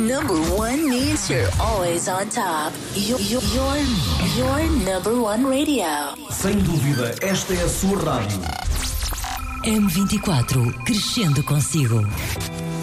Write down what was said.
number one means you're always on top. Your number one radio. Sem dúvida, esta é a sua rádio. M24, crescendo consigo.